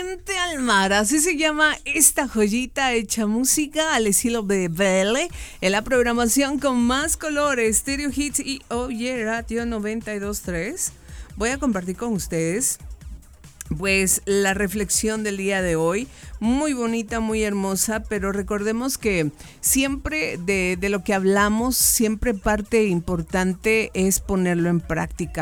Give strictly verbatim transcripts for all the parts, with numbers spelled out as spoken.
Frente al mar, así se llama esta joyita hecha música al estilo de Belle, en la programación con más colores, Stereo Hits y Oye Radio noventa y dos punto tres. Voy a compartir con ustedes pues la reflexión del día de hoy, muy bonita, muy hermosa, pero recordemos que siempre de, de lo que hablamos, siempre parte importante es ponerlo en práctica.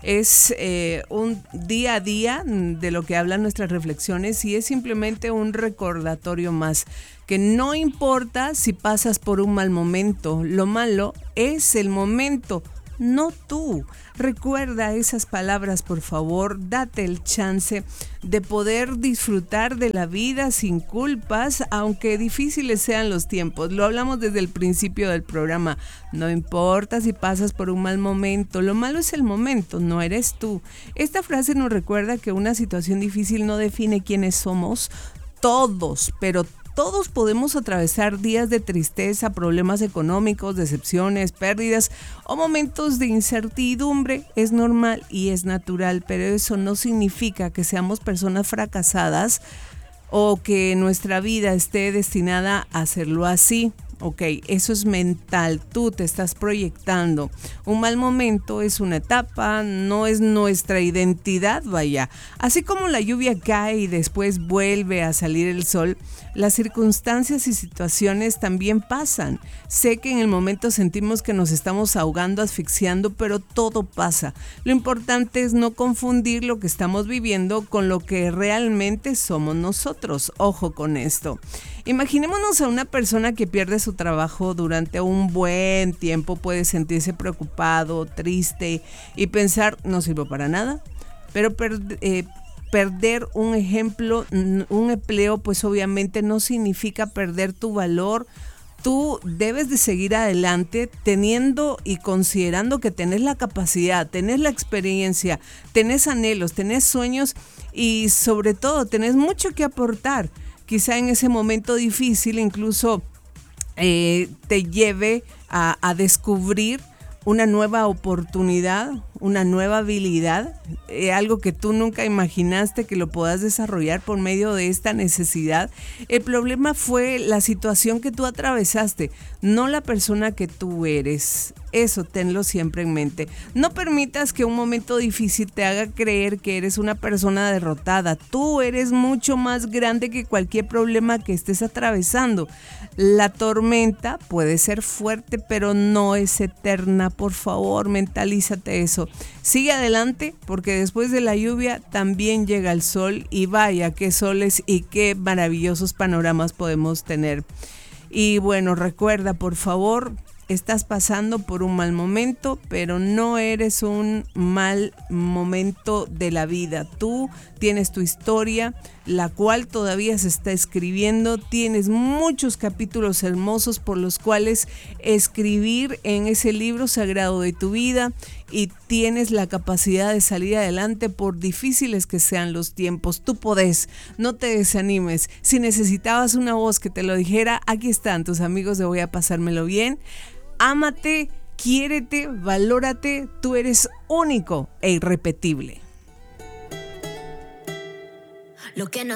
Es eh, un día a día de lo que hablan nuestras reflexiones y es simplemente un recordatorio más, que no importa si pasas por un mal momento, lo malo es el momento, no tú. Recuerda esas palabras, por favor, date el chance de poder disfrutar de la vida sin culpas, aunque difíciles sean los tiempos. Lo hablamos desde el principio del programa. No importa si pasas por un mal momento, lo malo es el momento, no eres tú. Esta frase nos recuerda que una situación difícil no define quiénes somos. Todos, pero todos podemos atravesar días de tristeza, problemas económicos, decepciones, pérdidas o momentos de incertidumbre. Es normal y es natural, pero eso no significa que seamos personas fracasadas o que nuestra vida esté destinada a hacerlo así. Ok, eso es mental, tú te estás proyectando. Un mal momento es una etapa, no es nuestra identidad, vaya. Así como la lluvia cae y después vuelve a salir el sol, las circunstancias y situaciones también pasan. Sé que en el momento sentimos que nos estamos ahogando, asfixiando, pero todo pasa. Lo importante es no confundir lo que estamos viviendo con lo que realmente somos nosotros. Ojo con esto. Imaginémonos a una persona que pierde su trabajo durante un buen tiempo, puede sentirse preocupado, triste y pensar, no sirvo para nada, pero per- eh, perder un ejemplo, un empleo, pues obviamente no significa perder tu valor. Tú debes de seguir adelante teniendo y considerando que tenés la capacidad, tenés la experiencia, tenés anhelos, tenés sueños y sobre todo tenés mucho que aportar. Quizá en ese momento difícil incluso eh, te lleve a, a descubrir una nueva oportunidad, una nueva habilidad, eh, algo que tú nunca imaginaste que lo puedas desarrollar por medio de esta necesidad. El problema fue la situación que tú atravesaste, no la persona que tú eres. Eso tenlo siempre en mente. No permitas que un momento difícil te haga creer que eres una persona derrotada. Tú eres mucho más grande que cualquier problema que estés atravesando. La tormenta puede ser fuerte, pero no es eterna. Por favor, mentalízate eso. Sigue adelante, porque después de la lluvia también llega el sol. Y vaya, qué soles y qué maravillosos panoramas podemos tener. Y bueno, recuerda, por favor, estás pasando por un mal momento, pero no eres un mal momento de la vida. Tú tienes tu historia, la cual todavía se está escribiendo. Tienes muchos capítulos hermosos por los cuales escribir en ese libro sagrado de tu vida y tienes la capacidad de salir adelante por difíciles que sean los tiempos. Tú podés, no te desanimes. Si necesitabas una voz que te lo dijera, aquí están tus amigos de Voy a Pasármelo Bien. Ámate, quiérete, valórate, tú eres único e irrepetible. Lo que no